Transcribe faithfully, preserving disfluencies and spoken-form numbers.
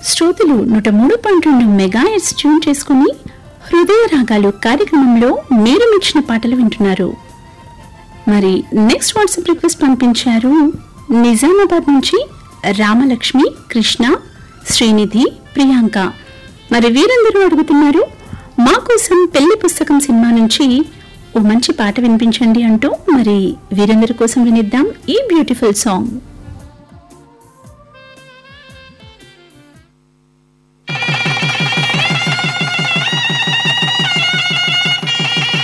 శ్రోతలు నూట మూడు పాయింట్ రెండు మెగాహెర్ట్జ్ ట్యూన్ చేసుకుని హృదయ రాగాలు కార్యక్రమంలో మీరు ఇచ్చిన పాటలు వింటున్నారు. మరి నెక్స్ట్ వాట్సాప్ రిక్వెస్ట్ పంపించారు నిజామాబాద్ నుంచి రామలక్ష్మి, కృష్ణ, శ్రీనిధి, ప్రియాంక. మరి వీరందరూ అడుగుతున్నారు మా కోసం పెళ్లి పుస్తకం సినిమా నుంచి ఓ మంచి పాట వినిపించండి అంటూ. మరి వీరందరి కోసం వినిద్దాం ఈ బ్యూటిఫుల్ సాంగ్.